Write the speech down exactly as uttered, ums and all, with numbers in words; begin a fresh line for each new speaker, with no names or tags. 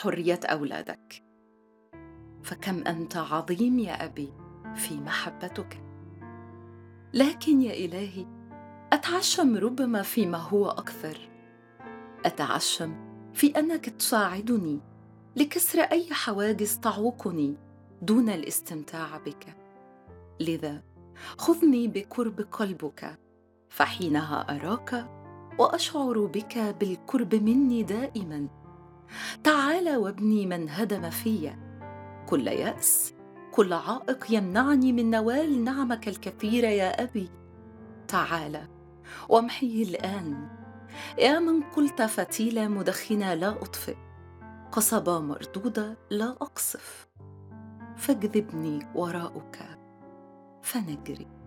حرية أولادك. فكم أنت عظيم يا أبي في محبتك. لكن يا إلهي، أتعشم ربما فيما هو أكثر. أتعشم في أنك تساعدني لكسر أي حواجز تعوقني دون الاستمتاع بك. لذا خذني بقرب قلبك، فحينها أراك وأشعر بك بالقرب مني دائما. تعال وابني من هدم في كل يأس، كل عائق يمنعني من نوال نعمك الكثيرة يا أبي. تعال وامحيه الآن، يا من قلت فتيلة مدخنة لا أطفئ، قصبة مردودة لا أقصف. فاجذبني وراءك فنجري.